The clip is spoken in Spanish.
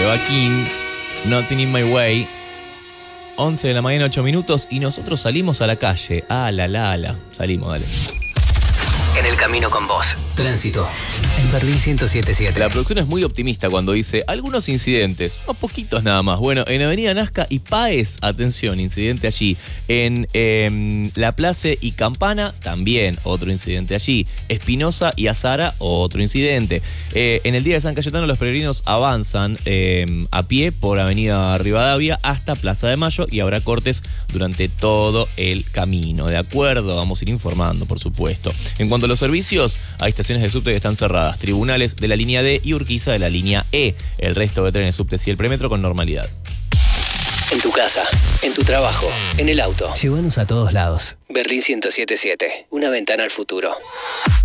Se va King, Nothing in My Way. 11 de la mañana, 8 minutos, y nosotros salimos a la calle. Salimos, dale. En el camino con vos. Tránsito. En Berlín 107.7. La producción es muy optimista cuando dice algunos incidentes, unos poquitos nada más. Bueno, en Avenida Nazca y Páez, atención, incidente allí. En La Place y Campana, también otro incidente allí. Espinosa y Azara, otro incidente. En el día de San Cayetano, los peregrinos avanzan a pie por Avenida Rivadavia hasta Plaza de Mayo y habrá cortes durante todo el camino. ¿De acuerdo? Vamos a ir informando, por supuesto. En cuanto a los servicios, hay estaciones de subte que están cerradas. Tribunales de la línea D y Urquiza de la línea E. El resto de trenes, subtes y el premetro con normalidad. En tu casa, en tu trabajo, en el auto. Llévanos a todos lados. Berlín 107.7. Una ventana al futuro.